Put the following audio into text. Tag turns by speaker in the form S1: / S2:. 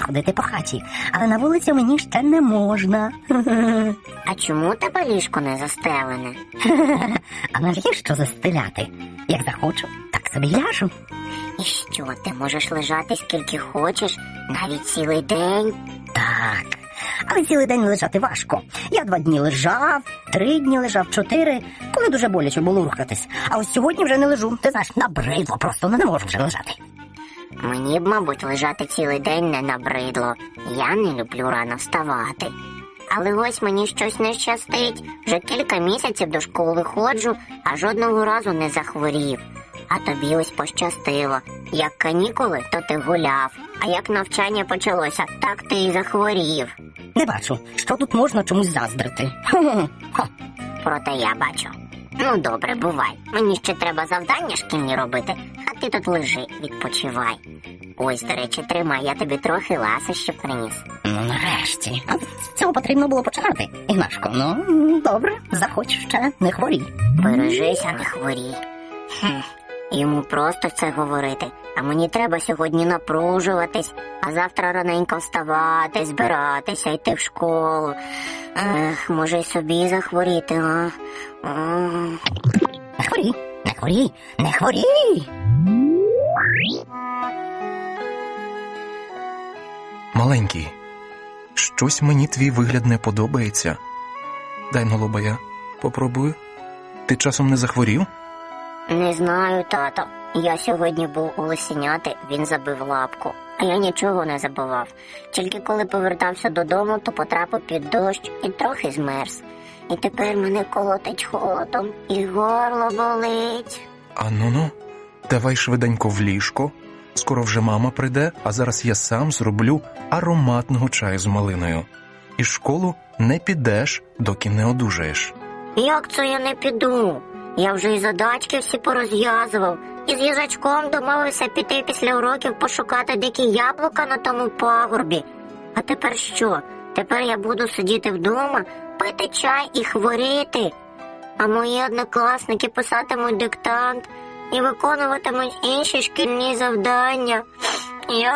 S1: ходити по хаті, але на вулицю мені ще не можна.
S2: А чому тебе ліжко не застелене?
S1: А навіщо застеляти? Як захочу, так собі ляжу.
S2: І що, ти можеш лежати скільки хочеш, навіть цілий день?
S1: Так, але цілий день лежати важко. Я 2 дні лежав, 3 дні лежав, 4, коли дуже боляче було рухатись. А ось сьогодні вже не лежу. Ти знаєш, набридло просто, не можу вже лежати.
S2: Мені б, мабуть, лежати цілий день не набридло. Я не люблю рано вставати. Але ось мені щось не щастить. Вже кілька місяців до школи ходжу, а жодного разу не захворів. А тобі ось пощастило. Як канікули, то ти гуляв. А як навчання почалося, так ти і захворів.
S1: Не бачу, що тут можна чомусь заздрити.
S2: Проте я бачу. Ну, добре, бувай. Мені ще треба завдання шкільні робити, а ти тут лежи, відпочивай. Ось, до речі, тримай, я тобі трохи ласощів приніс.
S1: Ну, нарешті. А з цього потрібно було починати. Ігнашко, ну, добре, заходь ще, не хворій.
S2: Бережися, не хворій. Йому просто це говорити, а мені треба сьогодні напружуватись, а завтра раненько вставати, збиратися, йти в школу. Може й собі захворіти, а?
S1: Не хворій, не хворій, не хворій!
S3: Маленький, щось мені твій вигляд не подобається. Дай на лоба я попробую. Ти часом не захворів?
S2: Не знаю, тато. Я сьогодні був у лисеняти, він забив лапку. А я нічого не забував. Тільки коли повертався додому, то потрапив під дощ і трохи змерз. І тепер мене колотить холодом, і горло болить.
S3: А ну-ну, давай швиденько в ліжко. Скоро вже мама прийде, а зараз я сам зроблю ароматного чаю з малиною. І в школу не підеш, доки не одужаєш.
S2: Як це я не піду? Я вже і задачки всі порозв'язував, і з їжачком домовився піти після уроків пошукати дикі яблука на тому пагорбі. А тепер що? Тепер я буду сидіти вдома, пити чай і хворіти. А мої однокласники писатимуть диктант і виконуватимуть інші шкільні завдання. Я